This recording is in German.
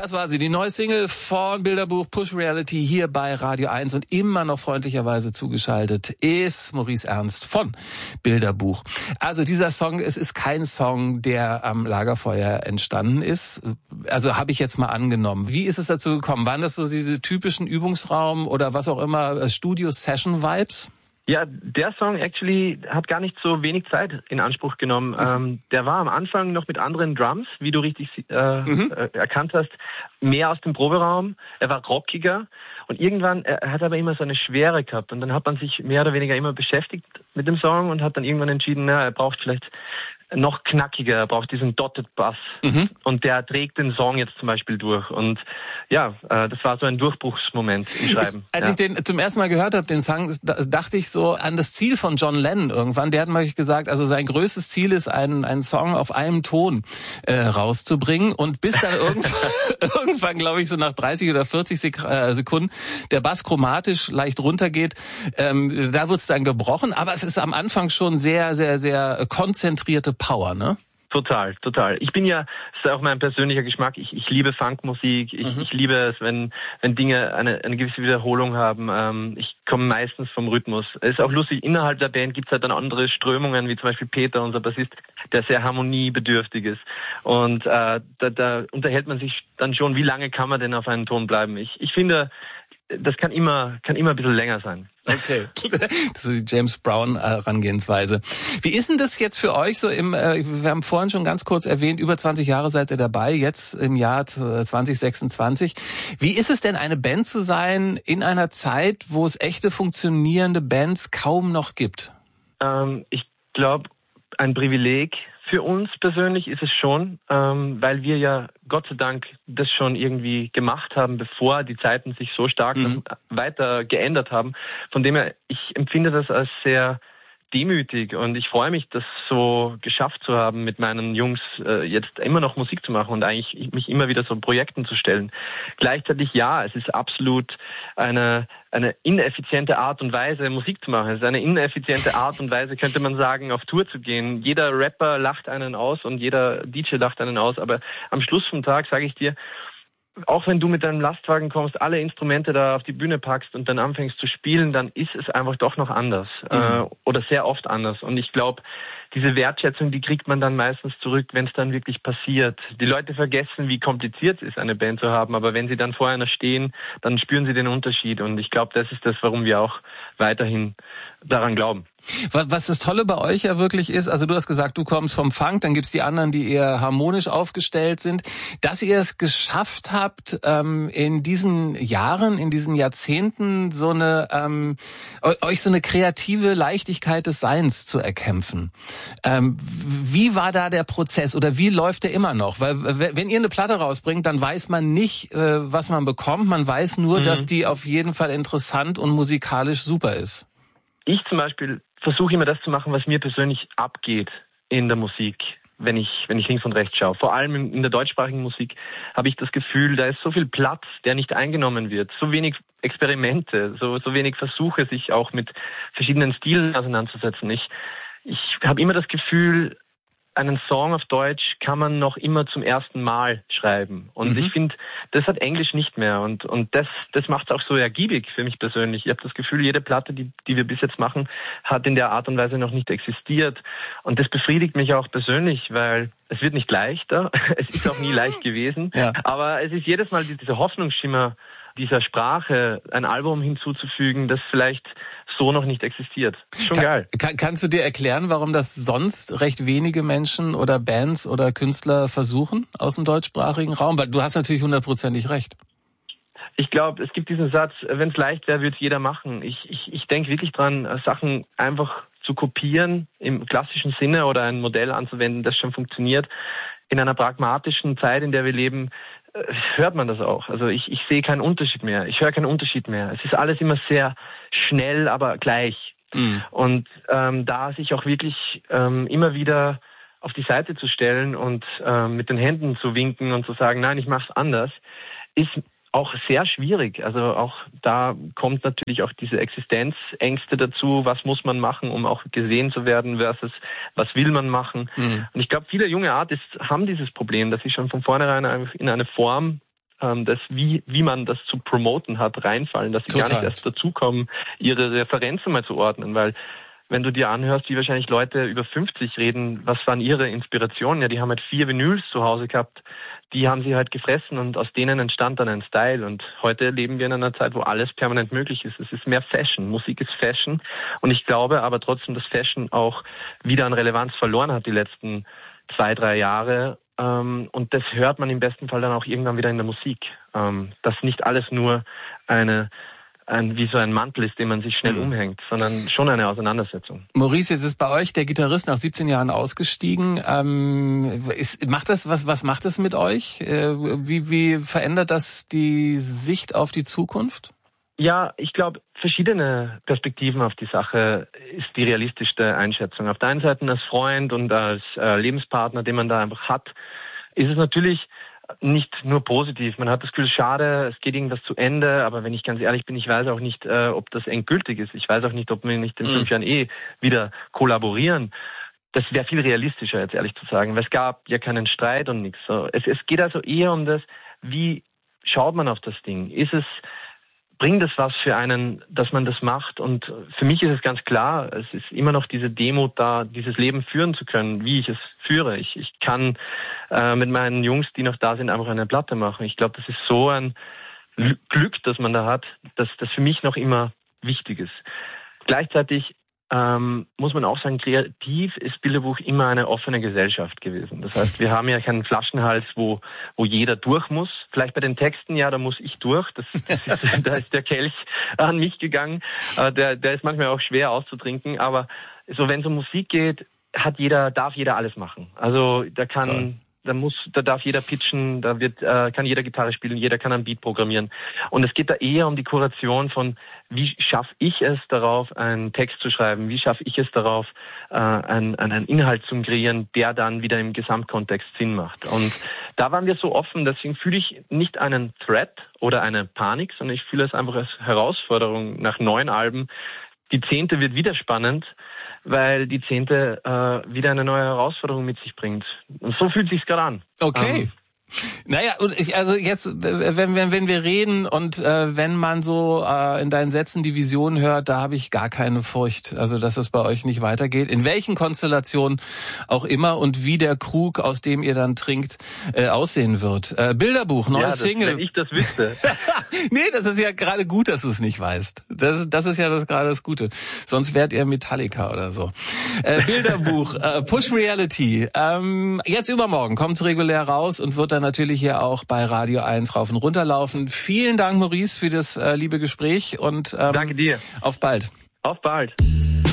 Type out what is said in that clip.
Das war sie, die neue Single von Bilderbuch Push Reality hier bei Radio 1 und immer noch freundlicherweise zugeschaltet ist Maurice Ernst von Bilderbuch. Also dieser Song, es ist kein Song, der am Lagerfeuer entstanden ist. Also habe ich jetzt mal angenommen. Wie ist es dazu gekommen? Waren das so diese typischen Übungsraum oder was auch immer, Studio-Session-Vibes? Ja, der Song actually hat gar nicht so wenig Zeit in Anspruch genommen. Der war am Anfang noch mit anderen Drums, wie du richtig erkannt hast, mehr aus dem Proberaum. Er war rockiger und irgendwann, er hat aber immer so eine Schwere gehabt und dann hat man sich mehr oder weniger immer beschäftigt mit dem Song und hat dann irgendwann entschieden, na, er braucht vielleicht noch knackiger, er braucht diesen Dotted Bass und der trägt den Song jetzt zum Beispiel durch und ja, das war so ein Durchbruchsmoment im Schreiben. Als ich den zum ersten Mal gehört habe, den Song, dachte ich so an das Ziel von John Lennon irgendwann. Der hat mal gesagt, also sein größtes Ziel ist, einen Song auf einem Ton rauszubringen und bis dann irgendwann, glaube ich, so nach 30 oder 40 Sekunden der Bass chromatisch leicht runtergeht, da wird's dann gebrochen, aber es ist am Anfang schon sehr, sehr, sehr konzentrierte Power, ne? Total. Ich bin ja, das ist auch mein persönlicher Geschmack, ich liebe Funkmusik, ich liebe es, wenn Dinge eine gewisse Wiederholung haben. Ich komme meistens vom Rhythmus. Es ist auch lustig, innerhalb der Band gibt es halt dann andere Strömungen, wie zum Beispiel Peter, unser Bassist, der sehr harmoniebedürftig ist. Und da unterhält man sich dann schon, wie lange kann man denn auf einen Ton bleiben. Ich finde, das kann immer ein bisschen länger sein. Okay, das ist die James Brown Herangehensweise. Wie ist denn das jetzt für euch so wir haben vorhin schon ganz kurz erwähnt, über 20 Jahre seid ihr dabei, jetzt im Jahr 2026. Wie ist es denn, eine Band zu sein in einer Zeit, wo es echte funktionierende Bands kaum noch gibt? Ich glaube, ein Privileg für uns persönlich ist es schon, weil wir ja Gott sei Dank das schon irgendwie gemacht haben, bevor die Zeiten sich so stark weiter geändert haben. Von dem her, ich empfinde das als sehr demütig und ich freue mich, das so geschafft zu haben, mit meinen Jungs jetzt immer noch Musik zu machen und eigentlich mich immer wieder so Projekten zu stellen. Gleichzeitig ja, es ist absolut eine ineffiziente Art und Weise, Musik zu machen. Es ist eine ineffiziente Art und Weise, könnte man sagen, auf Tour zu gehen. Jeder Rapper lacht einen aus und jeder DJ lacht einen aus, aber am Schluss vom Tag sage ich dir, auch wenn du mit deinem Lastwagen kommst, alle Instrumente da auf die Bühne packst und dann anfängst zu spielen, dann ist es einfach doch noch anders oder sehr oft anders. Und ich glaube, diese Wertschätzung, die kriegt man dann meistens zurück, wenn es dann wirklich passiert. Die Leute vergessen, wie kompliziert es ist, eine Band zu haben, aber wenn sie dann vor einer stehen, dann spüren sie den Unterschied. Und ich glaube, das ist das, warum wir auch weiterhin daran glauben. Was das Tolle bei euch ja wirklich ist, also du hast gesagt, du kommst vom Funk, dann gibt's die anderen, die eher harmonisch aufgestellt sind, dass ihr es geschafft habt, in diesen Jahren, in diesen Jahrzehnten so euch so eine kreative Leichtigkeit des Seins zu erkämpfen. Wie war da der Prozess oder wie läuft der immer noch? Weil wenn ihr eine Platte rausbringt, dann weiß man nicht, was man bekommt, man weiß nur, dass die auf jeden Fall interessant und musikalisch super ist. Ich zum Beispiel versuche immer das zu machen, was mir persönlich abgeht in der Musik, wenn ich links und rechts schaue. Vor allem in der deutschsprachigen Musik habe ich das Gefühl, da ist so viel Platz, der nicht eingenommen wird, so wenig Experimente, so wenig Versuche, sich auch mit verschiedenen Stilen auseinanderzusetzen. Ich habe immer das Gefühl, einen Song auf Deutsch kann man noch immer zum ersten Mal schreiben. Und ich finde, das hat Englisch nicht mehr. Und das macht es auch so ergiebig für mich persönlich. Ich habe das Gefühl, jede Platte, die wir bis jetzt machen, hat in der Art und Weise noch nicht existiert. Und das befriedigt mich auch persönlich, weil es wird nicht leichter. Es ist auch nie leicht gewesen. Ja. Aber es ist jedes Mal dieser Hoffnungsschimmer dieser Sprache, ein Album hinzuzufügen, das vielleicht so noch nicht existiert. Schon geil. Kannst du dir erklären, warum das sonst recht wenige Menschen oder Bands oder Künstler versuchen aus dem deutschsprachigen Raum? Weil du hast natürlich 100%ig recht. Ich glaube, es gibt diesen Satz, wenn es leicht wäre, würde es jeder machen. Ich denke wirklich dran, Sachen einfach zu kopieren im klassischen Sinne oder ein Modell anzuwenden, das schon funktioniert. In einer pragmatischen Zeit, in der wir leben, hört man das auch. Also ich sehe keinen Unterschied mehr. Ich höre keinen Unterschied mehr. Es ist alles immer sehr schnell, aber gleich. Und da sich auch wirklich immer wieder auf die Seite zu stellen und mit den Händen zu winken und zu sagen, nein, ich mache es anders, ist auch sehr schwierig. Also auch da kommt natürlich auch diese Existenzängste dazu. Was muss man machen, um auch gesehen zu werden versus was will man machen? Und ich glaube, viele junge Artists haben dieses Problem, dass sie schon von vornherein in eine Form wie man das zu promoten hat, reinfallen, dass sie gar nicht erst dazukommen, ihre Referenzen mal zu ordnen, weil wenn du dir anhörst, wie wahrscheinlich Leute über 50 reden, was waren ihre Inspirationen? Ja, die haben halt 4 Vinyls zu Hause gehabt, die haben sie halt gefressen und aus denen entstand dann ein Style. Und heute leben wir in einer Zeit, wo alles permanent möglich ist. Es ist mehr Fashion, Musik ist Fashion. Und ich glaube aber trotzdem, dass Fashion auch wieder an Relevanz verloren hat die letzten 2-3 Jahre. Und das hört man im besten Fall dann auch irgendwann wieder in der Musik. Dass nicht alles nur wie so ein Mantel ist, den man sich schnell umhängt, sondern schon eine Auseinandersetzung. Maurice, jetzt ist bei euch der Gitarrist nach 17 Jahren ausgestiegen. Was macht das mit euch? Wie verändert das die Sicht auf die Zukunft? Ja, ich glaube, verschiedene Perspektiven auf die Sache ist die realistischste Einschätzung. Auf der einen Seite als Freund und als Lebenspartner, den man da einfach hat, ist es natürlich nicht nur positiv. Man hat das Gefühl, schade, es geht irgendwas zu Ende, aber wenn ich ganz ehrlich bin, ich weiß auch nicht, ob das endgültig ist. Ich weiß auch nicht, ob wir nicht in 5 Jahren wieder kollaborieren. Das wäre viel realistischer, jetzt ehrlich zu sagen, weil es gab ja keinen Streit und nichts. Es geht also eher um das, wie schaut man auf das Ding? Bringt es was für einen, dass man das macht? Und für mich ist es ganz klar, es ist immer noch diese Demut da, dieses Leben führen zu können, wie ich es führe. Ich kann mit meinen Jungs, die noch da sind, einfach eine Platte machen. Ich glaube, das ist so ein Glück, das man da hat, dass das für mich noch immer wichtig ist. Gleichzeitig muss man auch sagen, kreativ ist Bilderbuch immer eine offene Gesellschaft gewesen. Das heißt, wir haben ja keinen Flaschenhals, wo jeder durch muss. Vielleicht bei den Texten, ja, da muss ich durch. Da ist der Kelch an mich gegangen. Der ist manchmal auch schwer auszutrinken. Aber so, wenn es um Musik geht, darf jeder alles machen. Also da darf jeder pitchen, kann jeder Gitarre spielen, jeder kann ein Beat programmieren. Und es geht da eher um die Kuration von, wie schaffe ich es darauf, einen Text zu schreiben, wie schaffe ich es darauf, einen Inhalt zu kreieren, der dann wieder im Gesamtkontext Sinn macht. Und da waren wir so offen, deswegen fühle ich nicht einen Threat oder eine Panik, sondern ich fühle es einfach als Herausforderung nach 9 Alben. Die 10. wird wieder spannend, weil die 10. wieder eine neue Herausforderung mit sich bringt. Und so fühlt sich's gerade an. Okay. Naja, und wenn wir reden und wenn man so in deinen Sätzen die Vision hört, da habe ich gar keine Furcht, also dass es bei euch nicht weitergeht, in welchen Konstellationen auch immer und wie der Krug, aus dem ihr dann trinkt, aussehen wird. Bilderbuch, neues Single. Wenn ich das wüsste. Nee, das ist ja gerade gut, dass du es nicht weißt. Das ist ja gerade das Gute. Sonst wärt ihr Metallica oder so. Bilderbuch, Push Reality. Jetzt übermorgen kommt's regulär raus und wird dann natürlich hier auch bei Radio 1 rauf und runter laufen. Vielen Dank, Maurice, für das liebe Gespräch und danke dir. Auf bald. Auf bald.